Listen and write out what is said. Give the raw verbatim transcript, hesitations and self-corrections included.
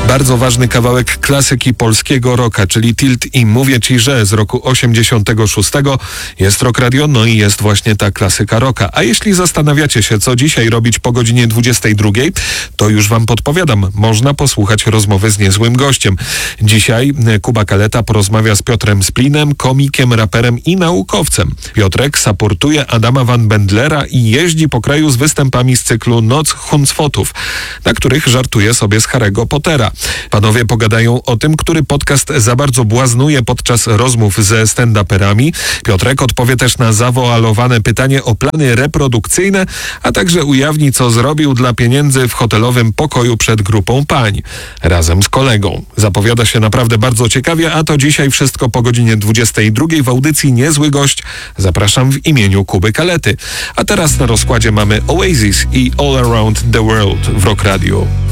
Bardzo ważny kawałek klasyki polskiego rocka, czyli Tilt i Mówię Ci, że z roku osiemdziesiątego szóstego jest Rock Radio, no i jest właśnie ta klasyka rocka. A jeśli zastanawiacie się, co dzisiaj robić po godzinie dwudziestej drugiej, to już Wam podpowiadam. Można posłuchać rozmowy z niezłym gościem. Dzisiaj Kuba Kaleta porozmawia z Piotrem Splinem, komikiem, raperem i naukowcem. Piotrek supportuje Adama Van Bendlera i jeździ po kraju z występami z cyklu Noc Huncfotów, na których żartuje sobie z Harry'ego Pottera. Panowie pogadają o tym, który podcast za bardzo błaznuje podczas rozmów ze stand-uperami. Piotrek odpowie też na zawoalowane pytanie o plany reprodukcyjne, a także ujawni, co zrobił dla pieniędzy w hotelowym pokoju przed grupą pań. Razem z kolegą. Zapowiada się naprawdę bardzo ciekawie, a to dzisiaj wszystko po godzinie dwudziestej drugiej w audycji Niezły Gość. Zapraszam w imieniu Kuby Kalety. A teraz na rozkładzie mamy Oasis i All Around the World w Rock Radio.